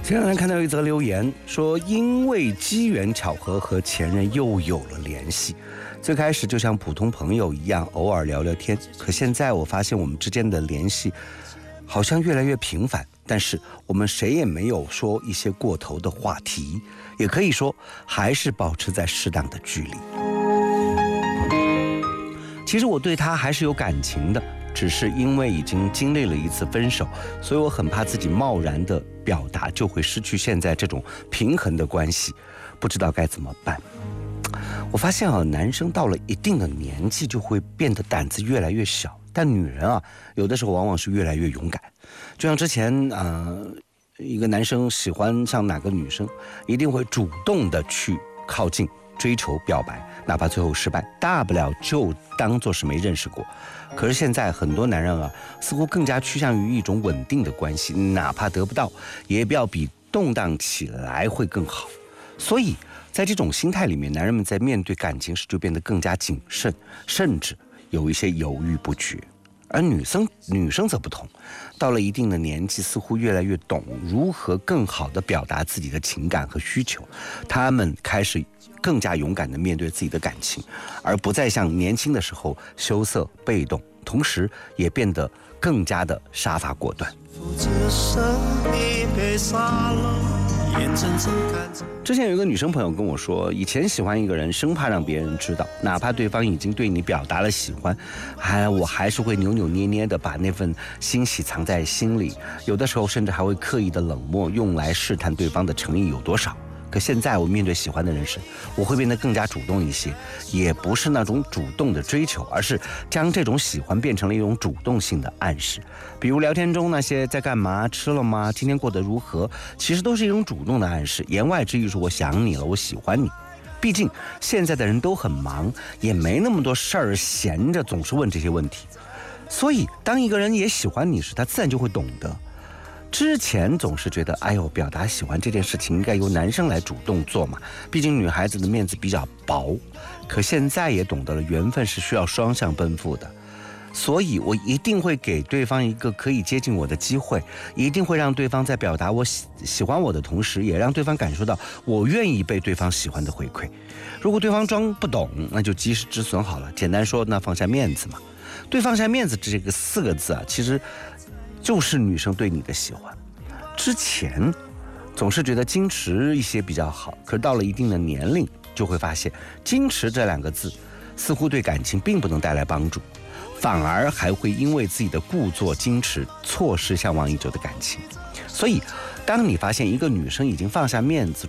前两天看到一则留言，说因为机缘巧合和前任又有了联系。最开始就像普通朋友一样，偶尔聊聊天，可现在我发现我们之间的联系好像越来越频繁，但是我们谁也没有说一些过头的话题，也可以说还是保持在适当的距离。其实我对他还是有感情的，只是因为已经经历了一次分手，所以我很怕自己贸然的表达就会失去现在这种平衡的关系，不知道该怎么办。我发现男生到了一定的年纪就会变得胆子越来越小，但女人有的时候往往是越来越勇敢。就像之前一个男生喜欢上哪个女生，一定会主动的去靠近追求表白，哪怕最后失败，大不了就当作是没认识过。可是现在很多男人似乎更加趋向于一种稳定的关系，哪怕得不到，也要比动荡起来会更好。所以在这种心态里面，男人们在面对感情时就变得更加谨慎，甚至有一些犹豫不决。而女生则不同，到了一定的年纪，似乎越来越懂如何更好地表达自己的情感和需求。她们开始更加勇敢地面对自己的感情，而不再像年轻的时候羞涩被动，同时也变得更加的杀伐果断。之前有一个女生朋友跟我说，以前喜欢一个人，生怕让别人知道，哪怕对方已经对你表达了喜欢，我还是会扭扭捏捏的把那份欣喜藏在心里，有的时候甚至还会刻意的冷漠，用来试探对方的诚意有多少。可现在我面对喜欢的人时，我会变得更加主动一些，也不是那种主动的追求，而是将这种喜欢变成了一种主动性的暗示。比如聊天中那些在干嘛、吃了吗、今天过得如何，其实都是一种主动的暗示，言外之意是我想你了，我喜欢你。毕竟现在的人都很忙，也没那么多事儿闲着总是问这些问题，所以当一个人也喜欢你时，他自然就会懂得。之前总是觉得表达喜欢这件事情应该由男生来主动做嘛，毕竟女孩子的面子比较薄。可现在也懂得了缘分是需要双向奔赴的，所以我一定会给对方一个可以接近我的机会，一定会让对方在表达我喜欢我的同时，也让对方感受到我愿意被对方喜欢的回馈。如果对方装不懂，那就及时止损好了，简单说那放下面子嘛。对放下面子这个4个字其实就是女生对你的喜欢。之前总是觉得矜持一些比较好，可是到了一定的年龄，就会发现矜持这2个字似乎对感情并不能带来帮助，反而还会因为自己的故作矜持错失向往已久的感情。所以当你发现一个女生已经放下面子